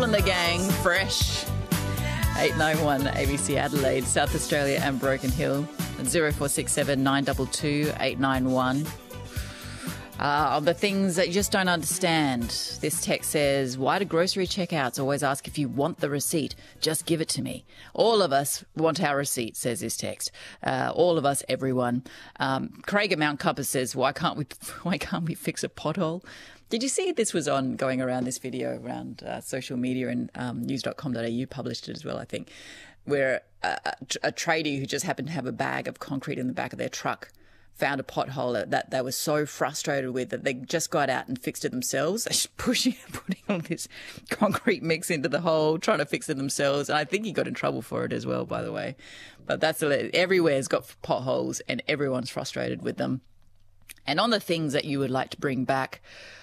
and the gang, fresh. 891 ABC Adelaide, South Australia and Broken Hill. 0467 922 891. On the things that you just don't understand. This text says, why do grocery checkouts always ask if you want the receipt? Just give it to me. All of us want our receipt, says this text. All of us, everyone. Craig at Mount Compass says, why can't we fix a pothole? Did you see this was going around this video around social media, and news.com.au published it as well, I think, where a tradie who just happened to have a bag of concrete in the back of their truck found a pothole that they were so frustrated with that they just got out and fixed it themselves. They're just putting all this concrete mix into the hole, trying to fix it themselves. And I think he got in trouble for it as well, by the way. But everywhere's got potholes and everyone's frustrated with them. And on the things that you would like to bring back,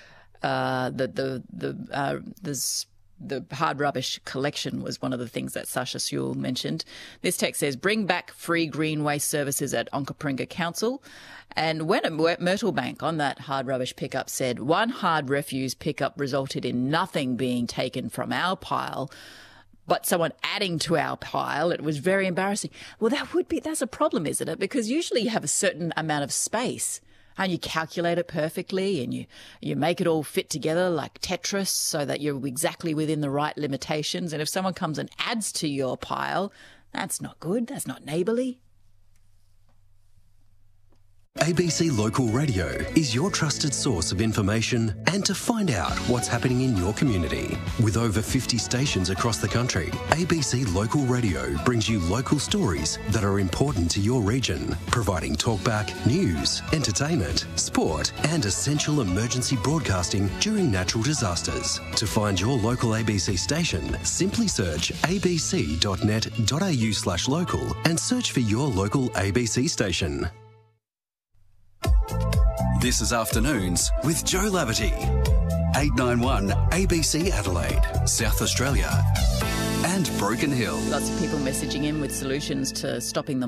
the hard rubbish collection was one of the things that Sasha Sewell mentioned. This text says, bring back free green waste services at Onkaparinga Council. And when Myrtlebank on that hard rubbish pickup said, one hard refuse pickup resulted in nothing being taken from our pile, but someone adding to our pile, it was very embarrassing. Well, that's a problem, isn't it? Because usually you have a certain amount of space, and you calculate it perfectly, and you make it all fit together like Tetris so that you're exactly within the right limitations. And if someone comes and adds to your pile, that's not good. That's not neighbourly. ABC Local Radio is your trusted source of information and to find out what's happening in your community. With over 50 stations across the country, ABC Local Radio brings you local stories that are important to your region, providing talkback, news, entertainment, sport and essential emergency broadcasting during natural disasters. To find your local ABC station, simply search abc.net.au/local and search for your local ABC station. This is Afternoons with Joe Laverty. 891 ABC Adelaide, South Australia and Broken Hill. Lots of people messaging in with solutions to stopping the